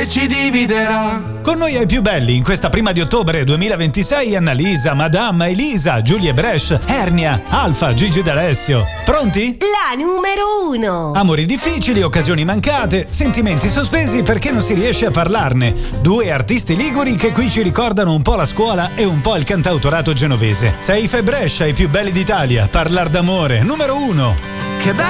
che ci dividerà. Con noi ai più belli in questa prima di ottobre 2026 Annalisa, Madame, Elisa, Giulia Brescia, Ernia, Alfa, Gigi D'Alessio. Pronti? La numero 1. Amori difficili, occasioni mancate, sentimenti sospesi perché non si riesce a parlarne. Due artisti liguri che qui ci ricordano un po' la scuola e un po' il cantautorato genovese. Seifa e Brescia, i più belli d'Italia. Parlar d'amore, numero 1. Che